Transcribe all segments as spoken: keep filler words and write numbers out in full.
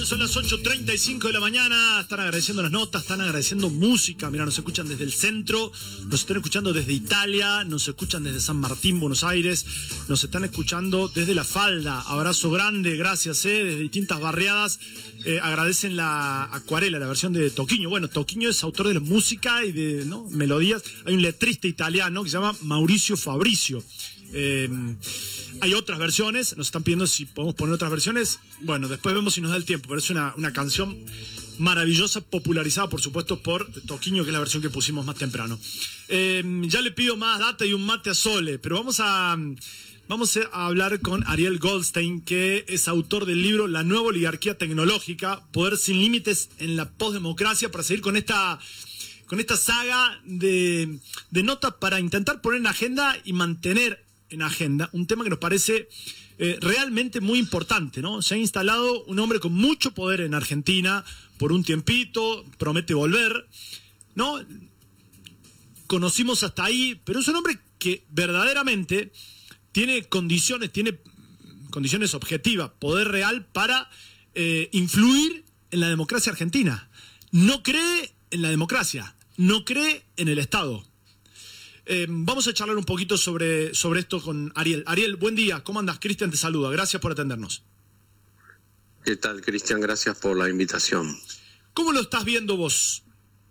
bien, son las ocho treinta y cinco de la mañana. Están agradeciendo las notas, están agradeciendo música. Mira, nos escuchan desde el centro, nos están escuchando desde Italia, nos escuchan desde San Martín, Buenos Aires, nos están escuchando desde La Falda. Abrazo grande, gracias, eh, desde distintas barriadas. Eh, agradecen la Acuarela, la versión de Toquinho. Bueno, Toquinho es autor de la música y de ¿no? melodías. Hay un letrista italiano que se llama Mauricio Fabrizio. Eh, hay otras versiones, nos están pidiendo si podemos poner otras versiones. Bueno, después vemos si nos da el tiempo, pero es una, una canción maravillosa, popularizada por supuesto por Toquinho, que es la versión que pusimos más temprano. Eh, ya le pido más data y un mate a Sole, pero vamos a, vamos a hablar con Ariel Goldstein, que es autor del libro La nueva oligarquía tecnológica, poder sin límites en la postdemocracia, para seguir con esta... con esta saga de, de notas para intentar poner en agenda y mantener en agenda un tema que nos parece eh, realmente muy importante, ¿no? Se ha instalado un hombre con mucho poder en Argentina por un tiempito, promete volver, ¿no? Conocimos hasta ahí, pero es un hombre que verdaderamente tiene condiciones, tiene condiciones objetivas, poder real para eh, influir en la democracia argentina. No cree en la democracia, no cree en el Estado. Eh, vamos a charlar un poquito sobre, sobre esto con Ariel. Ariel, buen día, ¿cómo andas? Cristian te saluda, gracias por atendernos. ¿Qué tal, Cristian? Gracias por la invitación. ¿Cómo lo estás viendo vos?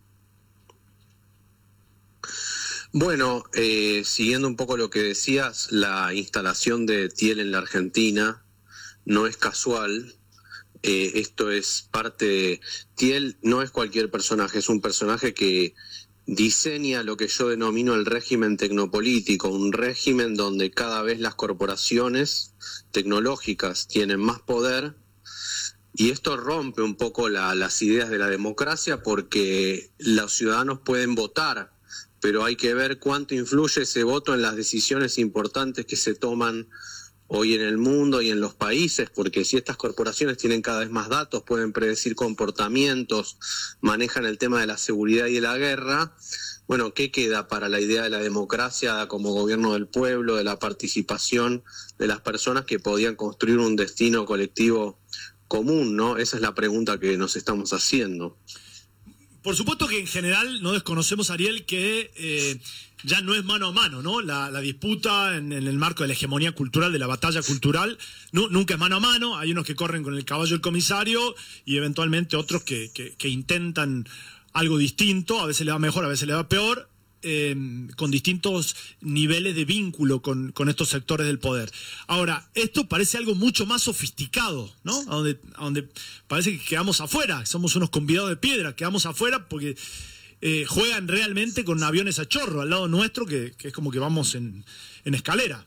Bueno, eh, siguiendo un poco lo que decías, la instalación de Thiel en la Argentina no es casual. Eh, esto es parte de... Thiel no es cualquier personaje, es un personaje que diseña lo que yo denomino el régimen tecnopolítico, un régimen donde cada vez las corporaciones tecnológicas tienen más poder, y esto rompe un poco la, las ideas de la democracia, porque los ciudadanos pueden votar, pero hay que ver cuánto influye ese voto en las decisiones importantes que se toman hoy en el mundo y en los países, porque si estas corporaciones tienen cada vez más datos, pueden predecir comportamientos, manejan el tema de la seguridad y de la guerra, bueno, ¿qué queda para la idea de la democracia como gobierno del pueblo, de la participación de las personas que podían construir un destino colectivo común, ¿no? Esa es la pregunta que nos estamos haciendo. Por supuesto que en general no desconocemos, Ariel, que eh, ya no es mano a mano, ¿no? La, la disputa en, en el marco de la hegemonía cultural, de la batalla cultural, no, nunca es mano a mano. Hay unos que corren con el caballo del comisario y eventualmente otros que, que, que intentan algo distinto, a veces le va mejor, a veces le va peor, eh, con distintos niveles de vínculo con, con estos sectores del poder. Ahora, esto parece algo mucho más sofisticado, ¿no? A donde, a donde parece que quedamos afuera, somos unos convidados de piedra, quedamos afuera porque eh, juegan realmente con aviones a chorro al lado nuestro, que, que es como que vamos en, en escalera.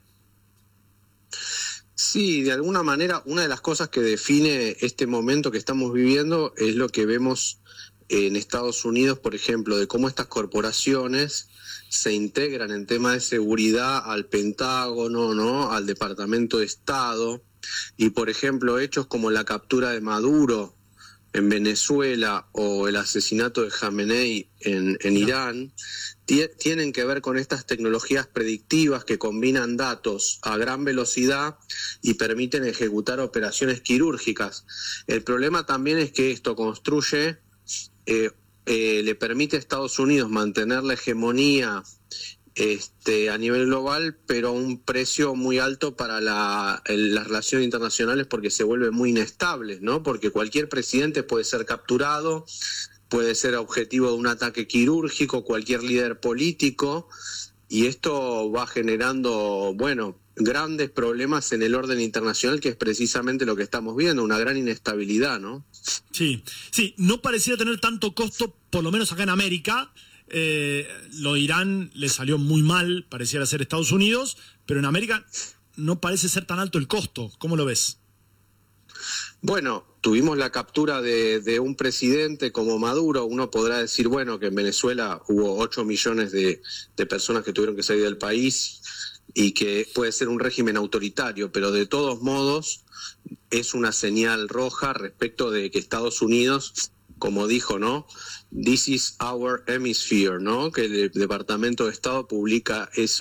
Sí, de alguna manera, una de las cosas que define este momento que estamos viviendo es lo que vemos en Estados Unidos, por ejemplo, de cómo estas corporaciones se integran en temas de seguridad al Pentágono, ¿no? Al Departamento de Estado, y por ejemplo hechos como la captura de Maduro en Venezuela o el asesinato de Jamenei en, en Irán, tienen que ver con estas tecnologías predictivas que combinan datos a gran velocidad y permiten ejecutar operaciones quirúrgicas. El problema también es que esto construye Eh, eh, le permite a Estados Unidos mantener la hegemonía este, a nivel global, pero a un precio muy alto para la, el, las relaciones internacionales, porque se vuelve muy inestable, ¿no? Porque cualquier presidente puede ser capturado, puede ser objetivo de un ataque quirúrgico, cualquier líder político, y esto va generando, bueno, grandes problemas en el orden internacional, que es precisamente lo que estamos viendo, una gran inestabilidad, ¿no? Sí, sí, no pareciera tener tanto costo, por lo menos acá en América. Eh, lo de Irán le salió muy mal, pareciera ser Estados Unidos, pero en América no parece ser tan alto el costo. ¿Cómo lo ves? Bueno, tuvimos la captura de, de un presidente como Maduro. Uno podrá decir, bueno, que en Venezuela hubo ocho millones de, de personas que tuvieron que salir del país y que puede ser un régimen autoritario, pero de todos modos es una señal roja respecto de que Estados Unidos, como dijo, ¿no? This is our hemisphere, ¿no? Que el Departamento de Estado publica eso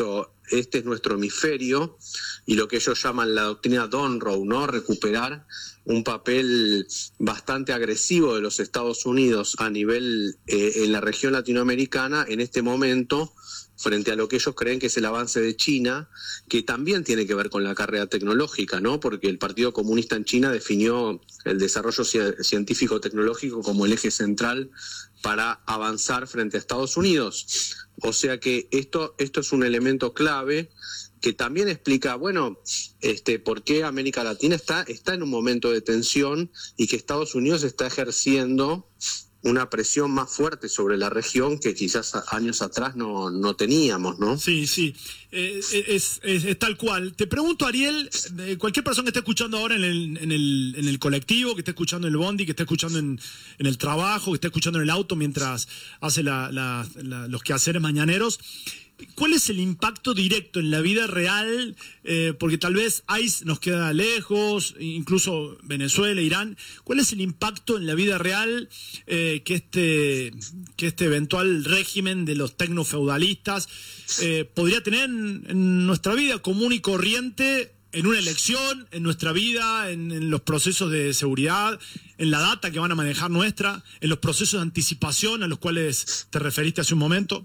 este es nuestro hemisferio, y lo que ellos llaman la doctrina Monroe, ¿no? Recuperar un papel bastante agresivo de los Estados Unidos a nivel eh, en la región latinoamericana en este momento, frente a lo que ellos creen que es el avance de China, que también tiene que ver con la carrera tecnológica, ¿no? Porque el Partido Comunista en China definió el desarrollo científico-tecnológico como el eje central para avanzar frente a Estados Unidos. O sea que esto, esto es un elemento clave que también explica, bueno, este, por qué América Latina está, está en un momento de tensión y que Estados Unidos está ejerciendo una presión más fuerte sobre la región que quizás años atrás no, no teníamos, ¿no? Sí, sí, eh, es, es, es tal cual. Te pregunto, Ariel, eh, cualquier persona que esté escuchando ahora en el, en el, en el colectivo, que esté escuchando en el bondi, que esté escuchando en, en el trabajo, que esté escuchando en el auto mientras hace la, la, la, los quehaceres mañaneros, ¿cuál es el impacto directo en la vida real? Eh, porque tal vez I C E nos queda lejos, incluso Venezuela, Irán. ¿Cuál es el impacto en la vida real eh, que, este, que este eventual régimen de los tecnofeudalistas eh, podría tener en, en nuestra vida común y corriente, en una elección, en nuestra vida, en, en los procesos de seguridad, en la data que van a manejar nuestra, en los procesos de anticipación a los cuales te referiste hace un momento?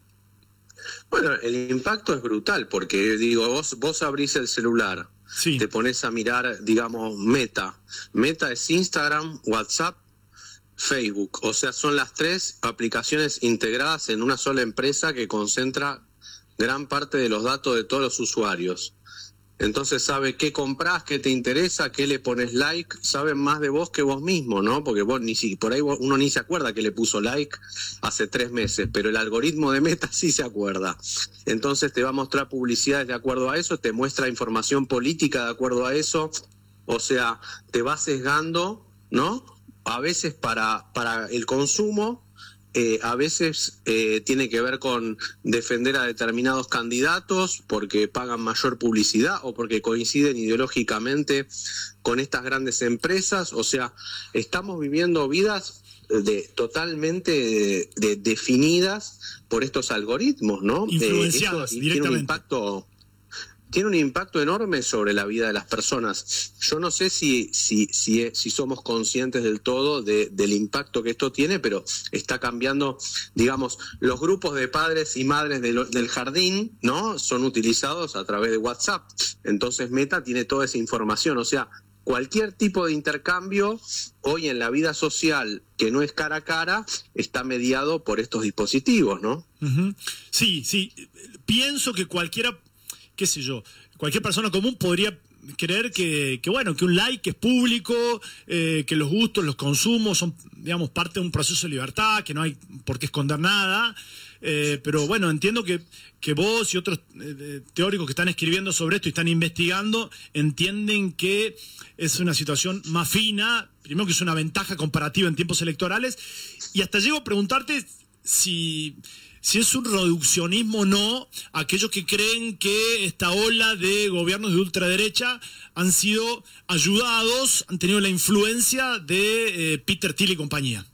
Bueno, el impacto es brutal, porque digo, vos, vos abrís el celular, sí, te pones a mirar, digamos, Meta. Meta es Instagram, WhatsApp, Facebook. O sea, son las tres aplicaciones integradas en una sola empresa que concentra gran parte de los datos de todos los usuarios. Entonces sabe qué compras, qué te interesa, qué le pones like, saben más de vos que vos mismo, ¿no? Porque vos ni si, por ahí vos, uno ni se acuerda que le puso like hace tres meses, pero el algoritmo de Meta sí se acuerda. Entonces te va a mostrar publicidades de acuerdo a eso, te muestra información política de acuerdo a eso, o sea, te va sesgando, ¿no? A veces para, para el consumo, Eh, a veces eh, tiene que ver con defender a determinados candidatos porque pagan mayor publicidad o porque coinciden ideológicamente con estas grandes empresas. O sea, estamos viviendo vidas de, totalmente de, de, definidas por estos algoritmos, ¿no? Influenciadas eh, esto, directamente. Tiene un impacto... tiene un impacto enorme sobre la vida de las personas. Yo no sé si si si, si somos conscientes del todo de, del impacto que esto tiene, pero está cambiando, digamos, los grupos de padres y madres de lo, del jardín, ¿no? Son utilizados a través de WhatsApp. Entonces Meta tiene toda esa información. O sea, cualquier tipo de intercambio hoy en la vida social que no es cara a cara está mediado por estos dispositivos, ¿no? Uh-huh. Sí, sí. Pienso que cualquiera... qué sé yo, cualquier persona común podría creer que, que bueno, que un like es público, eh, que los gustos, los consumos son, digamos, parte de un proceso de libertad, que no hay por qué esconder nada, eh, pero bueno, entiendo que, que vos y otros eh, teóricos que están escribiendo sobre esto y están investigando, entienden que es una situación más fina, primero que es una ventaja comparativa en tiempos electorales, y hasta llego a preguntarte si... si es un reduccionismo o no, aquellos que creen que esta ola de gobiernos de ultraderecha han sido ayudados, han tenido la influencia de eh, Peter Thiel y compañía.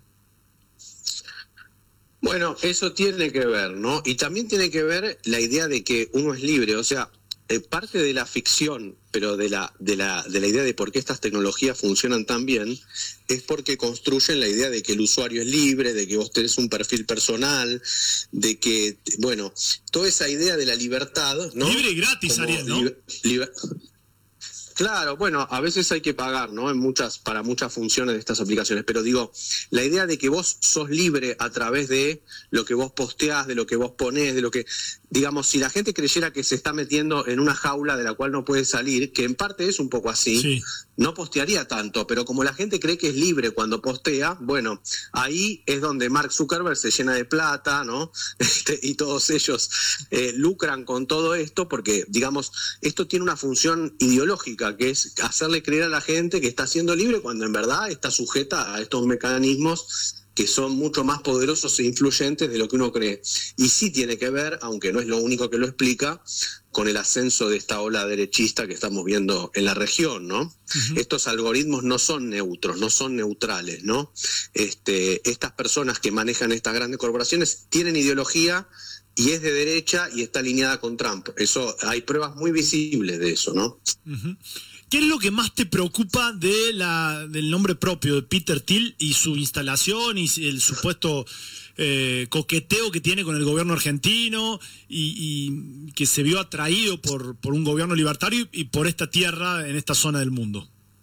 Bueno, eso tiene que ver, ¿no? Y también tiene que ver la idea de que uno es libre, o sea, eh, parte de la ficción, pero de la, de la, de la idea de por qué estas tecnologías funcionan tan bien, es porque construyen la idea de que el usuario es libre, de que vos tenés un perfil personal, de que, bueno, toda esa idea de la libertad, ¿no? Libre y gratis, como Ariel, ¿no? Liber, liber... Claro, bueno, a veces hay que pagar, ¿no? En muchas, para muchas funciones de estas aplicaciones, pero digo, la idea de que vos sos libre a través de lo que vos posteás, de lo que vos ponés, de lo que, digamos, si la gente creyera que se está metiendo en una jaula de la cual no puede salir, que en parte es un poco así, sí, no postearía tanto, pero como la gente cree que es libre cuando postea, bueno, ahí es donde Mark Zuckerberg se llena de plata, ¿no? Este, y todos ellos eh, lucran con todo esto porque, digamos, esto tiene una función ideológica, que es hacerle creer a la gente que está siendo libre cuando en verdad está sujeta a estos mecanismos que son mucho más poderosos e influyentes de lo que uno cree. Y sí tiene que ver, aunque no es lo único que lo explica, con el ascenso de esta ola derechista que estamos viendo en la región, ¿no? Uh-huh. Estos algoritmos no son neutros, no son neutrales, ¿no? Este, estas personas que manejan estas grandes corporaciones tienen ideología y es de derecha y está alineada con Trump. Eso, hay pruebas muy visibles de eso, ¿no? Uh-huh. ¿Qué es lo que más te preocupa de la, del nombre propio de Peter Thiel y su instalación y el supuesto eh, coqueteo que tiene con el gobierno argentino y, y que se vio atraído por, por un gobierno libertario y por esta tierra en esta zona del mundo?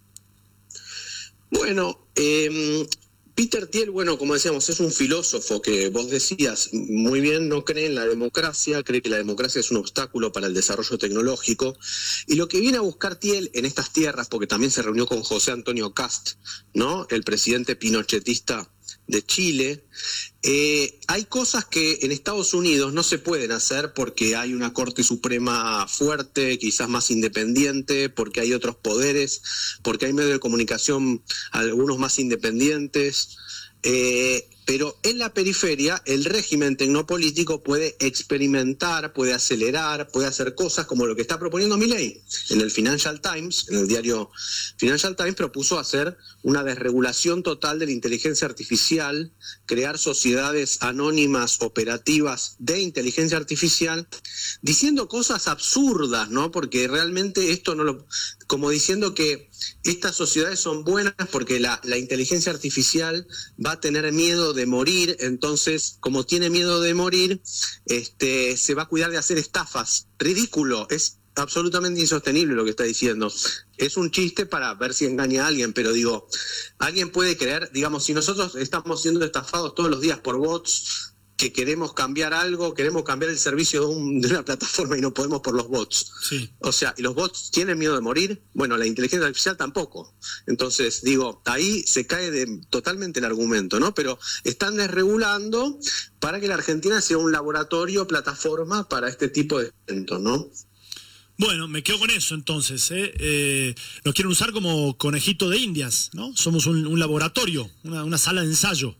Bueno, eh, Peter Thiel, bueno, como decíamos, es un filósofo que vos decías muy bien, no cree en la democracia, cree que la democracia es un obstáculo para el desarrollo tecnológico. Y lo que viene a buscar Thiel en estas tierras, porque también se reunió con José Antonio Cast, ¿no?, el presidente pinochetista de Chile, eh, hay cosas que en Estados Unidos no se pueden hacer porque hay una Corte Suprema fuerte, quizás más independiente, porque hay otros poderes, porque hay medios de comunicación, algunos más independientes, eh, pero en la periferia el régimen tecnopolítico puede experimentar, puede acelerar, puede hacer cosas como lo que está proponiendo Milei. En el Financial Times, en el diario Financial Times, propuso hacer una desregulación total de la inteligencia artificial, crear sociedades anónimas operativas de inteligencia artificial, diciendo cosas absurdas, ¿no? Porque realmente esto no lo... como diciendo que estas sociedades son buenas porque la, la inteligencia artificial va a tener miedo de morir, entonces, como tiene miedo de morir, este, se va a cuidar de hacer estafas. Ridículo, es absolutamente insostenible lo que está diciendo. Es un chiste para ver si engaña a alguien, pero digo, alguien puede creer, digamos, si nosotros estamos siendo estafados todos los días por bots, que queremos cambiar algo, queremos cambiar el servicio de, un, de una plataforma y no podemos por los bots. Sí. O sea, ¿y los bots tienen miedo de morir? Bueno, la inteligencia artificial tampoco. Entonces, digo, ahí se cae de, totalmente el argumento, ¿no? Pero están desregulando para que la Argentina sea un laboratorio, plataforma para este tipo de eventos, ¿no? Bueno, me quedo con eso entonces. ¿eh? Eh, nos quieren usar como conejito de indias, ¿no? Somos un, un laboratorio, una, una sala de ensayo.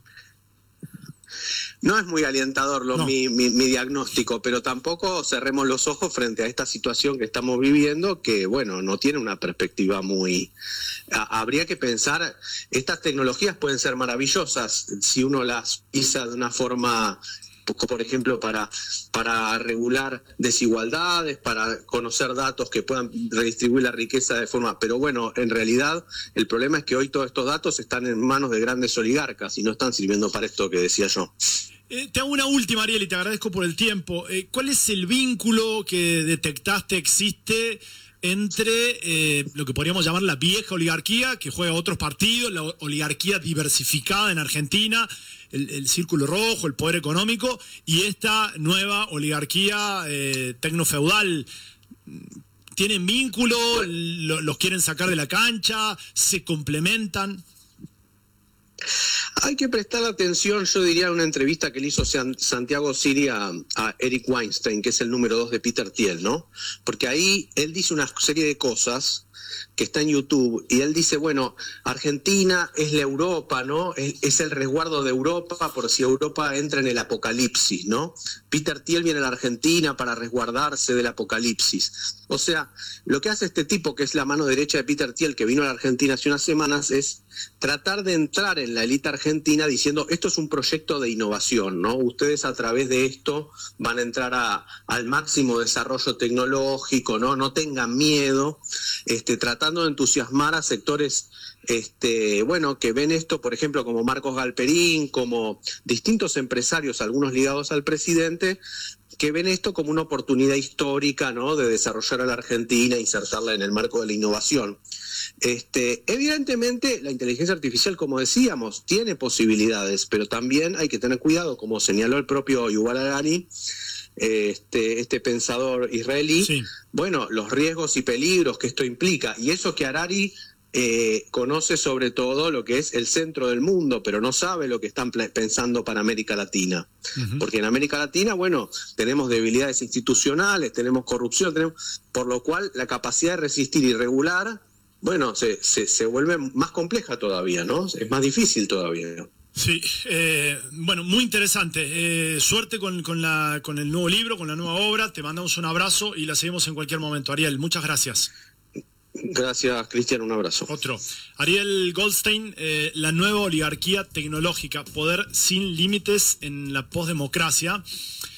No es muy alentador lo, no. mi, mi, mi diagnóstico, pero tampoco cerremos los ojos frente a esta situación que estamos viviendo, que, bueno, no tiene una perspectiva muy... A, habría que pensar, estas tecnologías pueden ser maravillosas si uno las pisa de una forma... por ejemplo, para, para regular desigualdades, para conocer datos que puedan redistribuir la riqueza de forma... Pero bueno, en realidad el problema es que hoy todos estos datos están en manos de grandes oligarcas y no están sirviendo para esto que decía yo. Eh, te hago una última, Ariel, y te agradezco por el tiempo. Eh, ¿Cuál es el vínculo que detectaste existe entre eh, lo que podríamos llamar la vieja oligarquía, que juega otros partidos, la oligarquía diversificada en Argentina, el, el círculo rojo, el poder económico, y esta nueva oligarquía eh, tecnofeudal? ¿Tienen vínculo? Lo, ¿Los quieren sacar de la cancha? ¿Se complementan? Hay que prestar atención, yo diría, a una entrevista que le hizo Santiago Siri a, a Eric Weinstein, que es el número dos de Peter Thiel, ¿no? Porque ahí él dice una serie de cosas que está en YouTube, y él dice, bueno, Argentina es la Europa, ¿no? Es, es el resguardo de Europa por si Europa entra en el apocalipsis, ¿no? Peter Thiel viene a la Argentina para resguardarse del apocalipsis. O sea, lo que hace este tipo, que es la mano derecha de Peter Thiel, que vino a la Argentina hace unas semanas, es tratar de entrar en la élite argentina diciendo, esto es un proyecto de innovación, ¿no? Ustedes a través de esto van a entrar a, al máximo desarrollo tecnológico, ¿no? No tengan miedo, este, tratando de entusiasmar a sectores, este, bueno, que ven esto, por ejemplo, como Marcos Galperín, como distintos empresarios, algunos ligados al presidente, que ven esto como una oportunidad histórica, ¿no?, de desarrollar a la Argentina, insertarla en el marco de la innovación. Este, evidentemente, la inteligencia artificial, como decíamos, tiene posibilidades, pero también hay que tener cuidado, como señaló el propio Yuval Harari, este, este pensador israelí, sí. Bueno, los riesgos y peligros que esto implica, y eso que Harari eh, conoce sobre todo lo que es el centro del mundo, pero no sabe lo que están pensando para América Latina. Uh-huh. Porque en América Latina, bueno, tenemos debilidades institucionales, tenemos corrupción, tenemos, por lo cual la capacidad de resistir y regular, bueno, se, se, se vuelve más compleja todavía, ¿no? Es más difícil todavía. Sí, eh, bueno, muy interesante. Eh, suerte con, con, la, con el nuevo libro, con la nueva obra. Te mandamos un abrazo y la seguimos en cualquier momento. Ariel, muchas gracias. Gracias, Cristian, un abrazo. Otro. Ariel Goldstein, eh, la nueva oligarquía tecnológica, poder sin límites en la posdemocracia.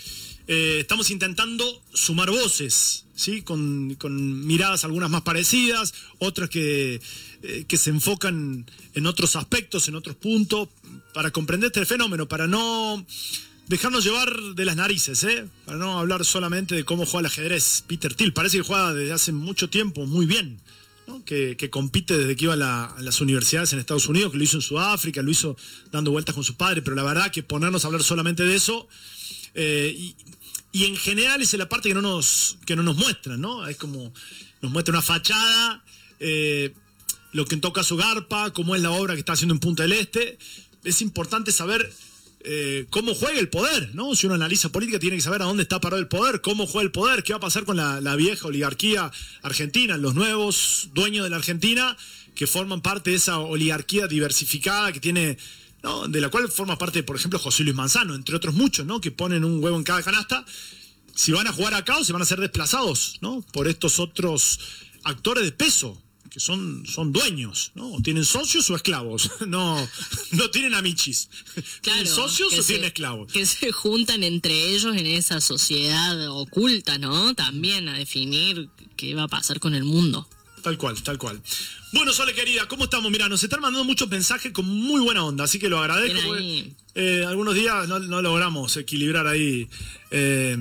eh, estamos intentando sumar voces, ¿sí? Con, con miradas algunas más parecidas, otras que, eh, que se enfocan en otros aspectos, en otros puntos, para comprender este fenómeno, para no dejarnos llevar de las narices, ¿eh? Para no hablar solamente de cómo juega el ajedrez Peter Thiel. Parece que juega desde hace mucho tiempo muy bien, ¿no? Que, que compite desde que iba a, la, a las universidades en Estados Unidos, que lo hizo en Sudáfrica, lo hizo dando vueltas con su padre, pero la verdad que ponernos a hablar solamente de eso, eh, y, y en general esa es la parte que no nos, que no nos muestran, ¿no? Es como, nos muestra una fachada, eh, lo que en todo caso garpa, cómo es la obra que está haciendo en Punta del Este. Es importante saber Eh, cómo juega el poder, ¿no? Si uno analiza política tiene que saber a dónde está parado el poder, cómo juega el poder, qué va a pasar con la, la vieja oligarquía argentina, los nuevos dueños de la Argentina que forman parte de esa oligarquía diversificada que tiene, ¿no? De la cual forma parte, por ejemplo, José Luis Manzano, entre otros muchos, ¿no? Que ponen un huevo en cada canasta. Si van a jugar acá o se van a ser desplazados, ¿no? Por estos otros actores de peso, que son, son dueños, ¿no? O tienen socios o esclavos, no, no tienen amichis. Claro, ¿Tienen socios o se, tienen esclavos? Que se juntan entre ellos en esa sociedad oculta, ¿no? También a definir qué va a pasar con el mundo. Tal cual, tal cual. Bueno, Sole querida, ¿cómo estamos? Mirá, nos están mandando muchos mensajes con muy buena onda, así que lo agradezco. Porque, eh, algunos días no, no logramos equilibrar ahí eh,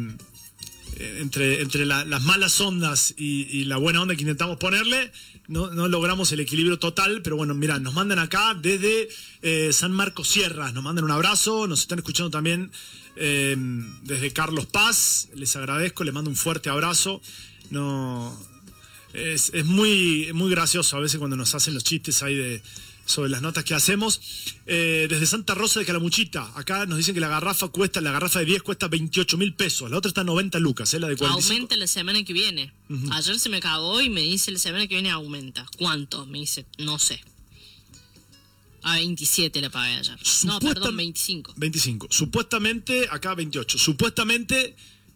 entre, entre la, las malas ondas y, y la buena onda que intentamos ponerle. No, no logramos el equilibrio total, pero bueno, mirá, nos mandan acá desde eh, San Marcos Sierras, nos mandan un abrazo, nos están escuchando también eh, desde Carlos Paz, les agradezco, les mando un fuerte abrazo. No, es, es muy, muy gracioso a veces cuando nos hacen los chistes ahí de sobre las notas que hacemos. Eh, desde Santa Rosa de Calamuchita, acá nos dicen que la garrafa cuesta, la garrafa de diez cuesta veintiocho mil pesos, la otra está noventa lucas, ¿eh? La de cuarenta y cinco. Aumenta la semana que viene. Uh-huh. Ayer se me acabó y me dice la semana que viene aumenta. ¿Cuánto? Me dice, no sé. A veintisiete la pagué ayer. No, perdón, veinticinco. veinticinco. Supuestamente, acá veintiocho. Supuestamente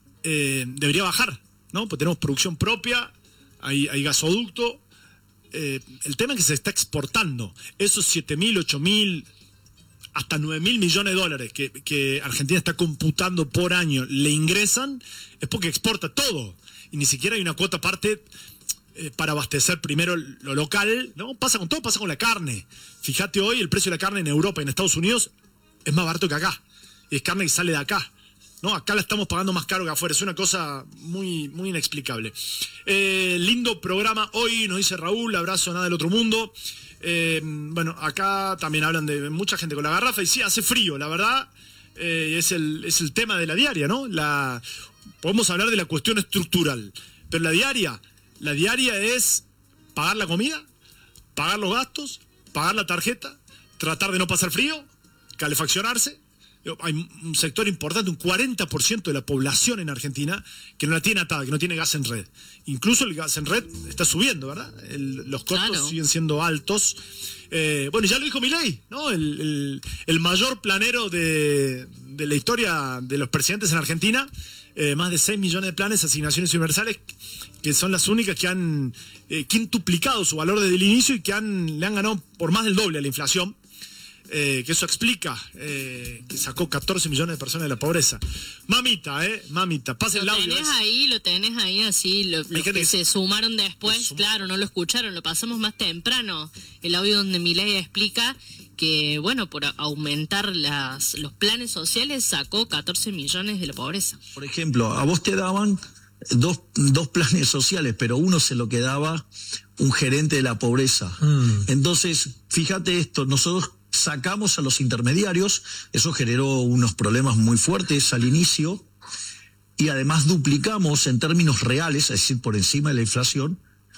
eh, debería bajar, ¿no? Porque tenemos producción propia, hay, hay gasoducto. Eh, el tema es que se está exportando. Esos siete mil, ocho mil, hasta nueve mil millones de dólares que, que Argentina está computando por año le ingresan, es porque exporta todo. Y ni siquiera hay una cuota aparte eh, para abastecer primero lo local, ¿no? Pasa con todo, pasa con la carne. Fíjate, hoy el precio de la carne en Europa y en Estados Unidos es más barato que acá. Y es carne que sale de acá, ¿no? Acá la estamos pagando más caro que afuera. Es una cosa muy, muy inexplicable. Eh, lindo programa hoy, nos dice Raúl. Abrazo, nada del otro mundo. Eh, bueno, acá también hablan de mucha gente con la garrafa. Y sí, hace frío, la verdad. Eh, es, el, es el tema de la diaria, ¿no? La, podemos hablar de la cuestión estructural. Pero la diaria, la diaria es pagar la comida, pagar los gastos, pagar la tarjeta, tratar de no pasar frío, calefaccionarse. Hay un sector importante, un cuarenta por ciento de la población en Argentina que no la tiene atada, que no tiene gas en red. Incluso el gas en red está subiendo, ¿verdad? El, los costos claro. siguen siendo altos. Eh, bueno, ya lo dijo Milei, ¿no? El, el, el mayor planero de, de la historia de los presidentes en Argentina. Eh, más de seis millones de planes, asignaciones universales, que son las únicas que han eh, quintuplicado su valor desde el inicio y que han, le han ganado por más del doble a la inflación. Eh, que eso explica eh, que sacó catorce millones de personas de la pobreza. Mamita, eh, mamita, pasa el audio. Lo tenés ese. ahí, lo tenés ahí así, lo, los que, que se sumaron después, sum... claro, no lo escucharon, lo pasamos más temprano, el audio donde Milei explica que, bueno, por aumentar las, los planes sociales sacó catorce millones de la pobreza. Por ejemplo, a vos te daban dos, dos planes sociales, pero uno se lo quedaba un gerente de la pobreza. Mm. Entonces, fíjate esto, nosotros sacamos a los intermediarios, eso generó unos problemas muy fuertes al inicio, y además duplicamos en términos reales, es decir, por encima de la inflación,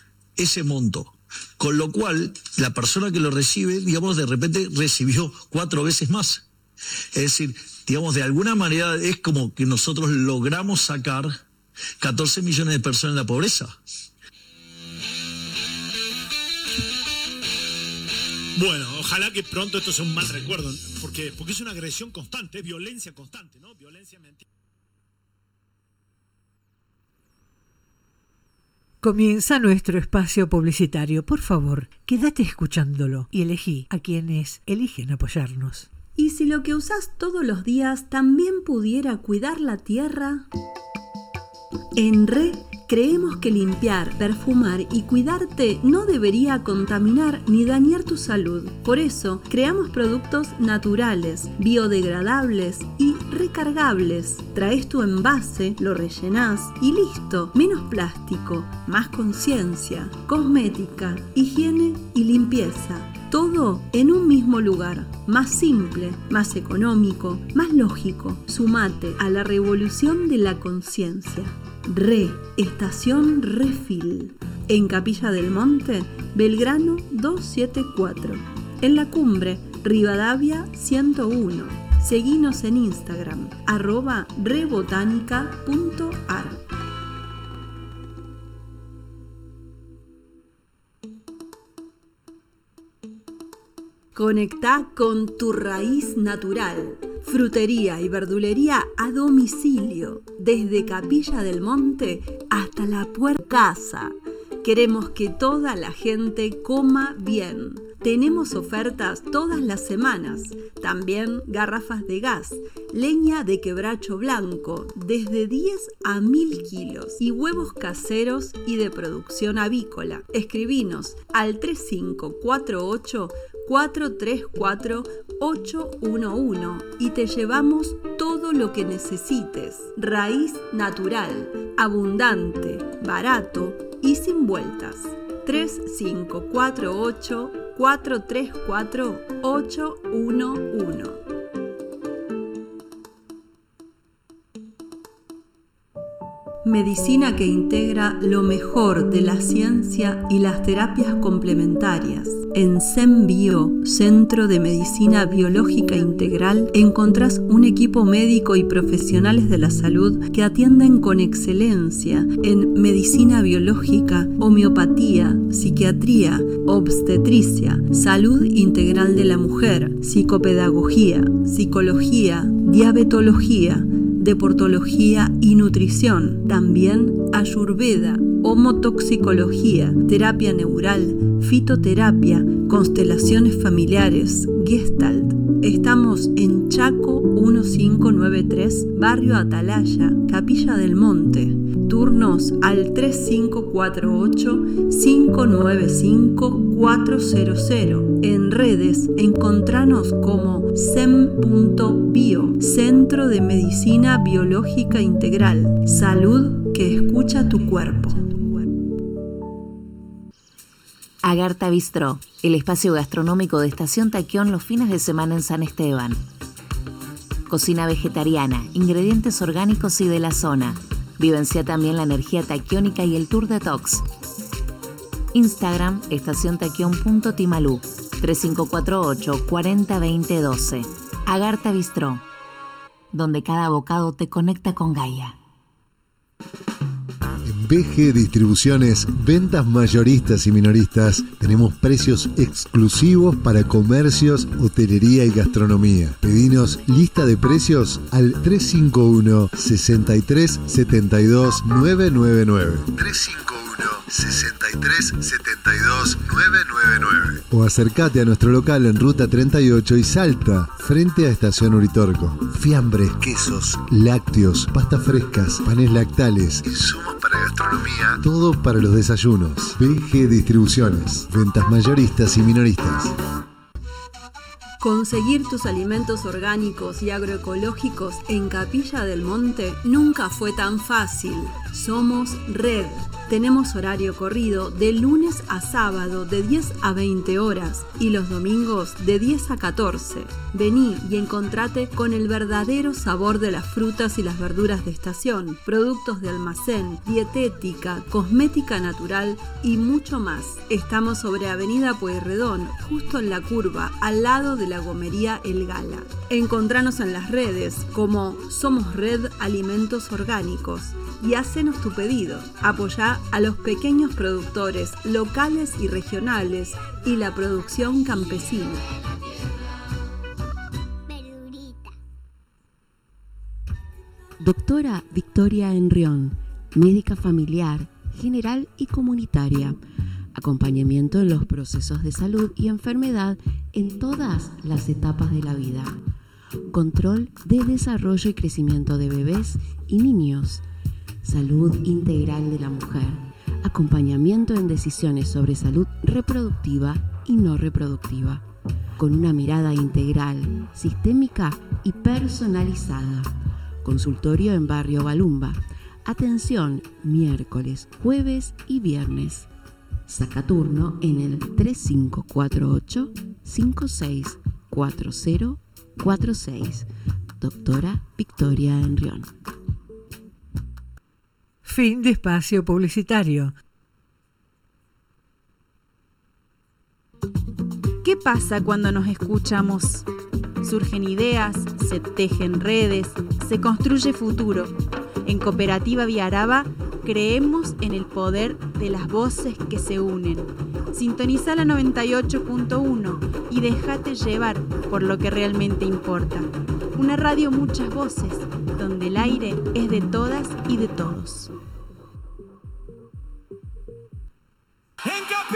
ese monto. Con lo cual, la persona que lo recibe, digamos, de repente recibió cuatro veces más. Es decir, digamos, de alguna manera es como que nosotros logramos sacar catorce millones de personas de la pobreza. Bueno, ojalá que pronto esto sea un mal recuerdo, porque, porque es una agresión constante, es violencia constante, ¿no? Violencia mentira. Comienza nuestro espacio publicitario. Por favor, quédate escuchándolo y elegí a quienes eligen apoyarnos. ¿Y si lo que usás todos los días también pudiera cuidar la tierra? En Re creemos que limpiar, perfumar y cuidarte no debería contaminar ni dañar tu salud. Por eso creamos productos naturales, biodegradables y recargables. Traes tu envase, lo rellenás y listo. Menos plástico, más conciencia, cosmética, higiene y limpieza. Todo en un mismo lugar, más simple, más económico, más lógico. Sumate a la revolución de la conciencia. Re, Estación Refil, en Capilla del Monte, Belgrano doscientos setenta y cuatro. En La Cumbre, Rivadavia ciento uno. Seguinos en Instagram, arroba rebotánica punto ar. Conectá con tu raíz natural. Frutería y verdulería a domicilio, desde Capilla del Monte hasta la puerta casa. Queremos que toda la gente coma bien. Tenemos ofertas todas las semanas. También garrafas de gas, leña de quebracho blanco, desde diez a mil kilos, y huevos caseros y de producción avícola. Escribinos al tres cinco cuatro ocho cuatro tres cuatro ocho uno uno y te llevamos todo lo que necesites. Raíz natural, abundante, barato y sin vueltas. tres cinco cuatro ocho cuatro tres cuatro ocho uno uno. Medicina que integra lo mejor de la ciencia y las terapias complementarias. En SemBio, Centro de Medicina Biológica Integral, encontrás un equipo médico y profesionales de la salud que atienden con excelencia en medicina biológica, homeopatía, psiquiatría, obstetricia, salud integral de la mujer, psicopedagogía, psicología, diabetología, deportología y nutrición, también ayurveda, homotoxicología, terapia neural, fitoterapia, constelaciones familiares, Gestalt. Estamos en Chaco mil quinientos noventa y tres, Barrio Atalaya, Capilla del Monte. Turnos al tres cinco cuatro ocho cinco nueve cinco cuatro cero cero. En redes, encontranos como sem punto bio, Centro de Medicina Biológica Integral. Salud que escucha tu cuerpo. Agartha Bistró, el espacio gastronómico de Estación Taquión los fines de semana en San Esteban. Cocina vegetariana, ingredientes orgánicos y de la zona. Vivencia también la energía taquiónica y el tour detox. Instagram, estación taquión punto timalú, tres cinco cuatro ocho cuatro cero dos cero uno dos. Agartha Bistró, donde cada bocado te conecta con Gaia. B G Distribuciones, ventas mayoristas y minoristas. Tenemos precios exclusivos para comercios, hotelería y gastronomía. Pedinos lista de precios al tres cinco uno, seis tres siete dos, nueve nueve nueve. tres cinco uno, seis tres siete dos, nueve nueve nueve. O acércate a nuestro local en Ruta treinta y ocho y Salta, frente a Estación Uritorco. Fiambres, quesos, lácteos, pastas frescas, panes lactales, insumos para gastronomía, todo para los desayunos. B G Distribuciones, ventas mayoristas y minoristas. Conseguir tus alimentos orgánicos y agroecológicos en Capilla del Monte nunca fue tan fácil. Somos Red. Tenemos horario corrido de lunes a sábado de diez a veinte horas y los domingos de diez a catorce. Vení y encontrate con el verdadero sabor de las frutas y las verduras de estación, productos de almacén, dietética, cosmética natural y mucho más. Estamos sobre Avenida Pueyrredón, justo en la curva, al lado de la gomería El Gala. Encontranos en las redes como Somos Red Alimentos Orgánicos y hacenos tu pedido. Apoyá a los pequeños productores locales y regionales y la producción campesina. Doctora Victoria Enrión, médica familiar, general y comunitaria. acompañamiento en los procesos de salud y enfermedad en todas las etapas de la vida, control de desarrollo y crecimiento de bebés y niños, salud integral de la mujer, acompañamiento en decisiones sobre salud reproductiva y no reproductiva, con una mirada integral, sistémica y personalizada. Consultorio en Barrio Balumba. Atención miércoles, jueves y viernes. Saca turno en el tres cinco cuatro ocho, cinco seis cuatro cero cuatro seis. Doctora Victoria Enrión. Fin de espacio publicitario. ¿Qué pasa cuando nos escuchamos? Surgen ideas, se tejen redes, se construye futuro. En Cooperativa Viaraba creemos en el poder de las voces que se unen. Sintoniza la noventa y ocho punto uno y déjate llevar por lo que realmente importa. Una radio muchas voces, donde el aire es de todas y de todos.